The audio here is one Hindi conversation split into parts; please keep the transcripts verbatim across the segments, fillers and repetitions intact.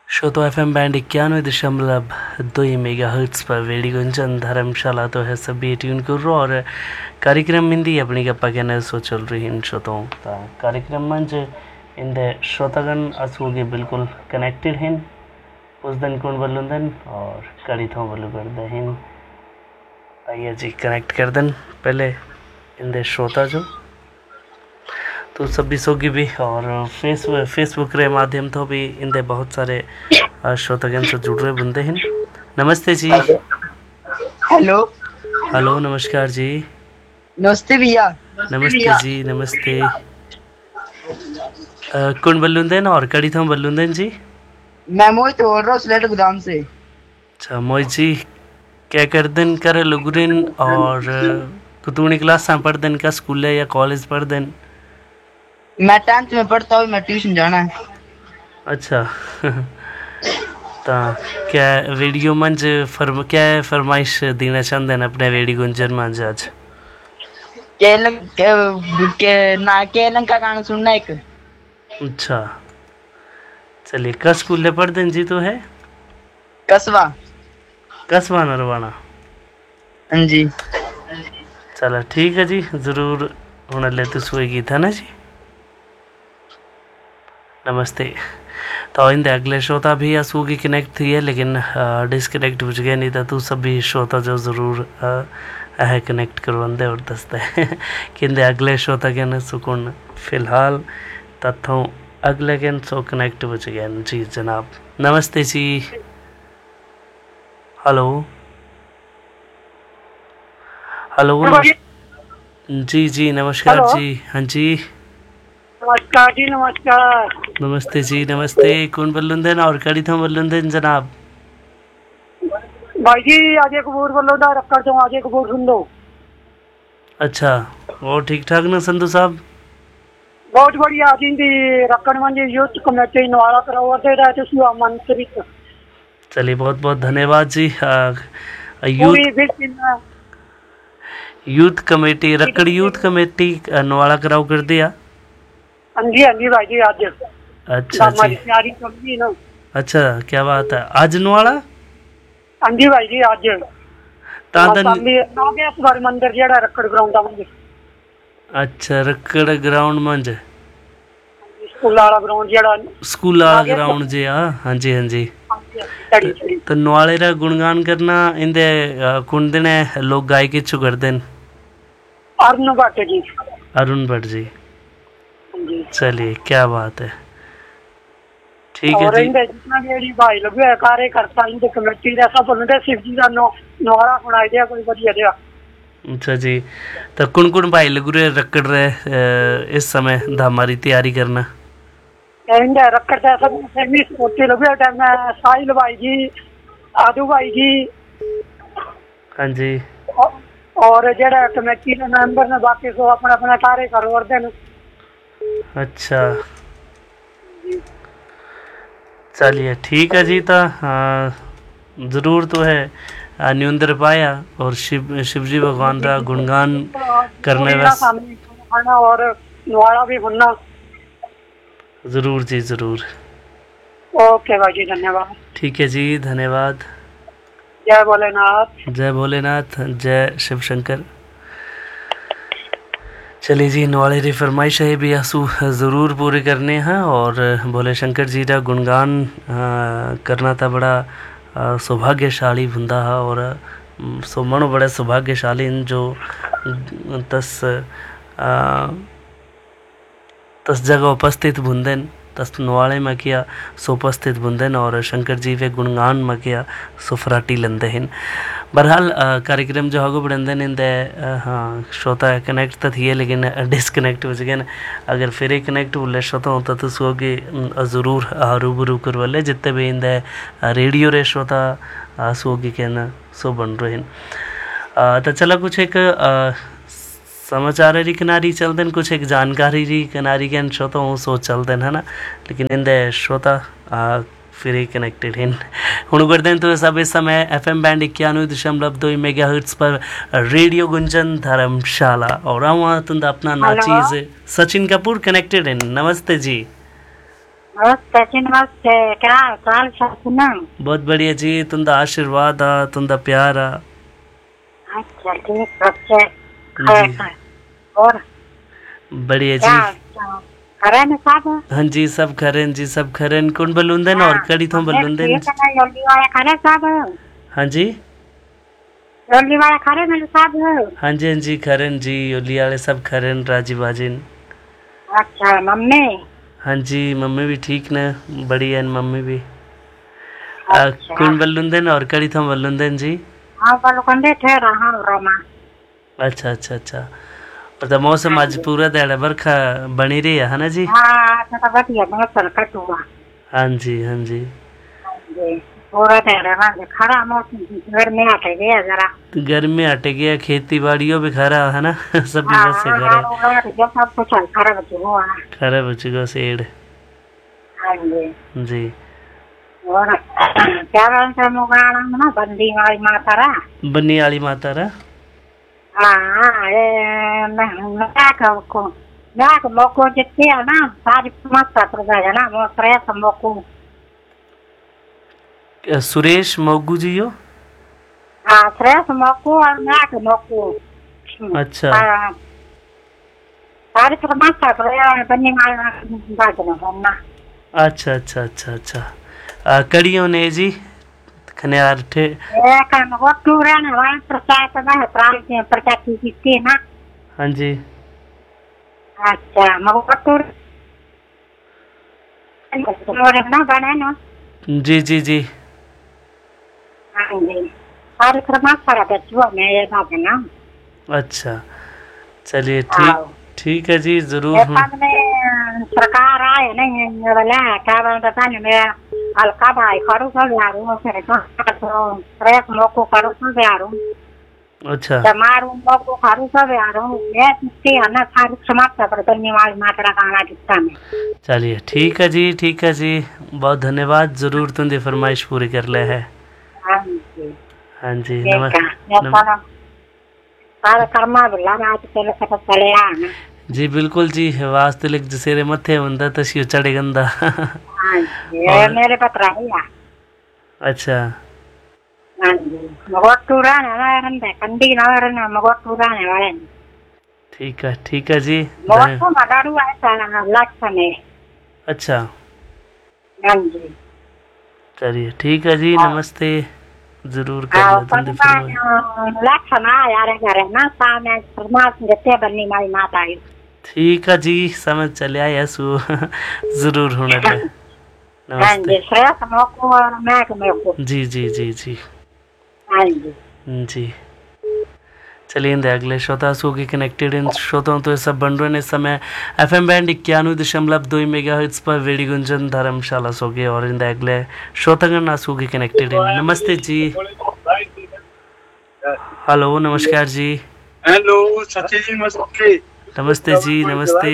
श्रोतो एफ एम बैंड इक्यानवे दशमलव दो मेगा हर्ट्स पर वेड़ी गुंजन धर्मशाला तो है सभी ट्यून करो और कार्यक्रम हिंदी अपनी गप्पा कहने सो चल रही इन श्रोतों कार्यक्रम मंच इन श्रोतागण असोगे बिल्कुल कनेक्टेड हैं उस दिन कौन बलुंदन और कड़ी थों बलु कर दहिन आइए जी कनेक्ट कर दें पहले इन श्रोता जो तो सभी सोगी भी और फेसबुक फेसबुक के माध्यम तो भी इन बहुत सारे श्रोतागण से जुड़ रहे बंदे हैं। नमस्ते जी। हेलो हेलो नमस्कार जी। नमस्ते भैया। नमस्ते जी नमस्ते। कौन बल्लुंदन और कड़ी थों बल्लुंदन जी? मैं मोहित बोल रहा हूँ सिलेट गोदाम से। अच्छा मोहित जी क्या कर दिन कर लुगुरिन और कुतुनी क्लास पढ़ दिन का स्कूल है या कॉलेज पढ़ दिन? मैं टेंथ में पढ़ता हूँ, मैं ट्यूशन जाना है। अच्छा ता क्या रेडियो मंच फरम क्या फरमाइश देना चाहते हैं अपने रेडियो गुंजन मंच आज? केलंग के, के ना केलंग का गाना सुनना एक। अच्छा चलिए का स्कूल ले पढ़ दिन जी तो है? कस्बा कस्बा नरवाना। हाँ जी चलो ठीक है जी ज़रूर होने लेते सोएगी था ना जी। नमस्ते। तो इन अगले श्रोता भी असू की कनेक्ट थी है लेकिन डिसकनेक्ट हो गया नहीं था तो सभी श्रोता जो ज़रूर है कनेक्ट करवाते और दसते कि इन अगले श्रोता के न सुकून फिलहाल तथों अगले के सो कनेक्ट हो गए जी जनाब। नमस्ते जी। हेलो हेलो जी जी नमस्कार जी। हाँ जी नमस्कार जी नमस्कार। नमस्ते जी नमस्ते। कौन बल्लुंदन और कड़ी थों बल्लुंदन जनाब? भाई जी आजे कपूर बल्लुंदा रक्कड़ तो आजे कपूर सुन दो। अच्छा और ठीक ठाक ना संधू साहब? बहुत बढ़िया आज दी रक्कड़ मंजी यूथ कमेटी नवाला करवाते रहे तो सुआ मंत्रित। चलिए बहुत बहुत धन्यवाद जी। आ, youth youth committee Rakkar youth committee नवाला कराओ कर दिया। हाँ जी हाँ जी भाई जी आज अच्छा जी तैयारी चल रही ना। अच्छा क्या बात है आज नवाला? हाँ जी भाई जी आज नागेश्वर मंदिर जेड़ा रक्कड़ ग्राउंड मंदिर। अच्छा रक्कड़ ग्राउंड मंज स्कूल वाला ग्राउंड जेड़ा स्कूल वाला ग्राउंड जी हाँ हाँ जी हाँ जी। तो नवाले रा गुणगान करना इंदे कुन दिन लोग गाय के छु कर देन? अरुण भट्ट जी। अरुण भट्ट जी। चलिए क्या बात है ठीक है जी। जितना भी भाई लोग कार्यकर्ता इनके कमेटी का सब बोलते शिव जी का नवारा सुनाई दिया कोई बढ़िया दिया। अच्छा जी तो कौन कौन भाई लोग रखड़ रहे इस समय हमारी तैयारी करना? रखड़ सब फेमस होते लोग साहिल भाई जी आदू भाई जी हाँ जी और जेड़ा कमेटी के मेंबर ने बाकी को अपना अपना कार्य करते हैं। अच्छा चलिए ठीक है जी। तो ज़रूर तो है न्यूंदर पाया और शिव शिवजी भगवान का गुणगान करने बस और नवाड़ा भी बनना ज़रूर जी ज़रूर। ओके भाई जी धन्यवाद। ठीक है जी धन्यवाद। जय भोलेनाथ। जय भोलेनाथ जय शिव शंकर। चलिए जी नवाले री फरमाइश है भी आंसू ज़रूर पूरे करने हैं और भोले शंकर जी का गुणगान करना था बड़ा सौभाग्यशाली बंदा है और सो मनो बड़े सौभाग्यशाली जो तस तस जगह उपस्थित बुंदन तस नवाले में किया सो उपस्थित बुंदन और शंकर जी वे गुणगान में किया सो फराटी लंदे हैं। बहरहाल कार्यक्रम जो होगा बढ़ंदन इन हाँ श्रोता कनेक्ट तो थी है लेकिन डिसकनेक्ट हो गए। अगर फिर ही कनेक्ट बोले श्रोता होता तो सो के ज़रूर रूबरू कर वाले जितने भी इन रेडियो रे श्रोता सो के कहना सो बन रहे हैं। तो चला कुछ एक समाचार री किनारी चलते हैं कुछ एक जानकारी री किनारी के श्रोता हूँ सो चलते हैं है ना लेकिन इन श्रोता फिर ही कनेक्टेड हैं हूँ करते हैं तो सब इस समय एफ एम बैंड इक्यानवे दशमलव दो मेगा हर्ट्स पर रेडियो गुंजन धर्मशाला और वहाँ तुम अपना नाचीज सचिन कपूर कनेक्टेड हैं। नमस्ते जी। नमस्ते जी नमस्ते, क्या हाल चाल सब सुना? बहुत बढ़िया जी, तुंदा आशीर्वाद आ, तुंदा प्यार आ। अच्छा ठीक अच्छे जी और बढ़िया क्या जी। करे न सब? हाँ जी सब खरेन जी, सब खरेन। कौन बलूंदन और कड़ी थो बलूंदन? ठीक है, योली वाले खरे सब? हाँ जी योली वाले खरे मेरे सब? हाँ जी हाँ जी खरेन जी, ओली वाले सब खरेन, राजी बाजिन। अच्छा मम्मी? हाँ जी मम्मी भी ठीक न, बढ़िया न मम्मी भी। आ, अच्छा कौन बलूंदन और कड़ी थो बलूंदन जी? हाँ बलुकंदे ठहरा हाँ रोमा। अच्छा अच्छा अच्छा। मतलब मौसम हाँ आज जी पूरा दिहाड़ा बरखा बनी रही है ना जी? हाँ तो बढ़िया मौसम कटुआ। हाँ जी हाँ जी। हाँ जी पूरा ठहरा वहाँ खड़ा मौसम घर में आके गया जरा। तो गर्मी हट गया, खेती बाड़ियों भी खरा है ना सभी हाँ बस से हाँ खरा हाँ जो सब कुछ खड़ा बच्चे हुआ। खरा बचेगा सेड़। हाँ जी जी और क्या बोलते हैं मुगाना ना बंदी वाली माता रा। बन्नी वाली माता रा। हाँ ये मैं को मैं को मोको जितने है ना सारी मस्त कर जाएगा ना वो फ्रेश मोको। अ, सुरेश मोगू जी हो? हाँ फ्रेश मोको और मैं को मोको। अच्छा हाँ सारी पर मस्त कर जाएगा बंदी वाली बात ना होना। अच्छा अच्छा अच्छा अच्छा। अ, कड़ियों ने जी खनियार ठे। ये काम वो टूर है ना वहाँ प्रचार तो ना प्राण के प्रचार की किसकी ना। हाँ जी अच्छा मगर टूर टूर ना बने ना। जी जी जी। हाँ जी सारी पर मस्त कर बच्चों में ये बात है ना। अच्छा चलिए ठीक, हाँ ठीक है जी जरूर ये हम। पद में सरकार आए नहीं ये वाला क्या बोलते हैं मैं हल्का भाई करूँ तो यारूँ फिर तो प्रेस मोको करूँ तो यारूँ अच्छा मारूँ मोको करूँ तो यारूँ ये किसकी है ना सारी समाप्त कर देने वाली मात्रा का आना दिखता है। चलिए ठीक है जी, ठीक है जी, बहुत धन्यवाद, जरूर तुंदी फरमाइश पूरी कर ले है। हाँ जी हाँ जी नम, ठीक है ये नम सारा सारा कर्मा बिल्ला रात पहले से चले आना। जी बिल्कुल जी, वास्ते लिख जसेरे मथे हुंदा तसियो चढ़े गंदा हाँ जी ये और मेरे पत्र है। अच्छा हाँ जी मगोट टूराने वाले हैं कंडी ना वाले हैं मगोट टूराने वाले हैं। ठीक है ठीक है जी मगोट धन्य। तो मदारू ऐसा ना लाख में। अच्छा हाँ जी चलिए ठीक है जी, हाँ नमस्ते, जरूर कर हाँ ले पर तुंदी फरमाइश। लाख ना यार घर ना सामने परमात्मा जैसे बन्नी मारी माता आई। ठीक है जी समझ चले आया सु जरूर होने ले। हाँ नमस्ते। जी श्रेयस मोको और मैं को मेको। जी जी जी जी हाँ जी जी चलिए इंदे अगले श्रोता सूगी कनेक्टेड इन श्रोताओं तो सब बन रहे हैं इस समय एफ एम बैंड इक्यानवे दशमलव दो मेगा हर्ट्ज पर वेड़ी गुंजन धर्मशाला सोगे और इंदे अगले श्रोतागण सूगी कनेक्टेड इन। नमस्ते जी, हेलो नमस्कार जी। हेलो सची जी नमस्ते। नमस्ते जी नमस्ते।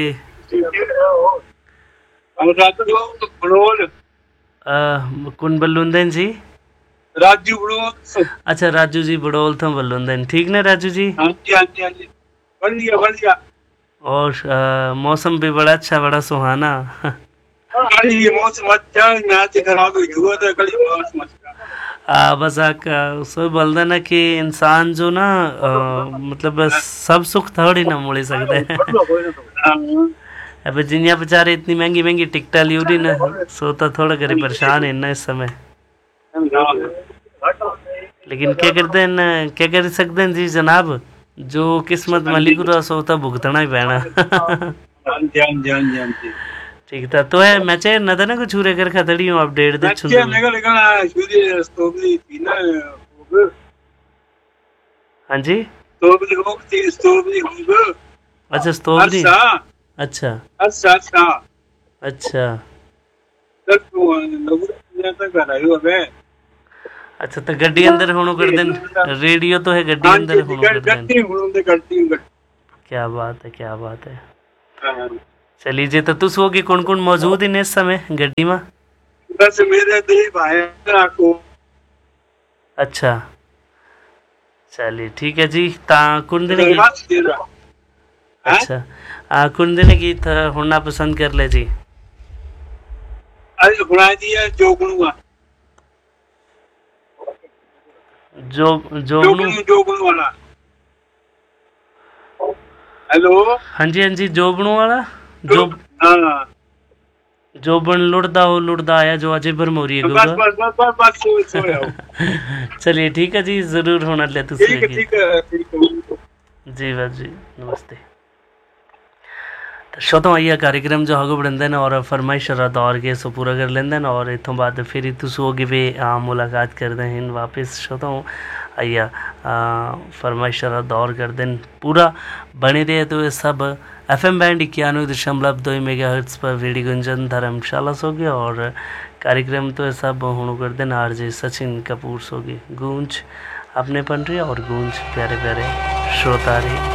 बड़ोल कौन बल्लुंदन जी? राजू बड़ोल। अच्छा राजू जी बड़ोल तो बल्लुंदन, ठीक ना राजू जी? हाँ जी हाँ जी हाँ जी बढ़िया बढ़िया। और आ, मौसम भी बड़ा अच्छा, बड़ा सुहाना अरे ये मौसम अच्छा मैच खराब हुआ था कल मौसम अच्छा। आ, बस आका सो बोलते ना कि इंसान जो ना आ, मतलब बस सब सुख थोड़ी ना मोड़ी सकते हैं अब जिन्या बेचारे इतनी महंगी महंगी टिकटा लियोरी ना सोता थोड़ा करे परेशान है ना इस समय। लेकिन क्या करते हैं ना, क्या कर सकते हैं जी जनाब, जो किस्मत में लिख रहा सोता भुगतना ही पैना ठीक था तो है मैं चाहे न था ना कुछ पूरे कर खतड़ी हूँ अपडेट दे छुंदू हाँ जी। अच्छा स्टोव नहीं, अच्छा अच्छा अच्छा तो गड्डी अंदर होनो कर देन, रेडियो तो है गड्डी अंदर होनो कर देन। क्या बात है क्या बात है। चलिए जी तो तुस होगी कौन कौन मौजूद इन इस समय गड्डी में? बस मेरे दे भाई को। अच्छा चलिए ठीक है जी, ता कौन दिन की अच्छा आ, कौन दिन गीत होना पसंद कर ले जी? अरे हुणा जी है जोगणू जो जोगनू जोगणू जोगणू वाला हेलो हाँ जी हाँ जी जोबनू वाला जो हाँ जो बन लुड़दा हो लुड़दा आया जो अजय भरमौरी है बस गुगा बस बस बस बस सो सो जाओ चलिए ठीक है जी जरूर होना ले ठीक है तुम ठीक है ठीक है जी बस जी नमस्ते तो श्रोताओं आइए कार्यक्रम जो आगे बढ़ते हैं और फरमाइश दौर के सो पूरा कर लेंगे और इतों बाद फिर तुस होगे भी आ, मुलाकात करते हैं वापस श्रोताओं आइए फरमाइश दौर कर दें पूरा बने रहे तो ये सब एफ एम बैंड इक्यानवे दशमलव दो मेगा हर्ट्स पर वेड़ी गुंजन धर्मशाला सो गया और कार्यक्रम तो ये सब हूँ कर दें आर जे सचिन कपूर सो गए गूंज अपने पन रही और गूंज प्यारे प्यारे श्रोता रहे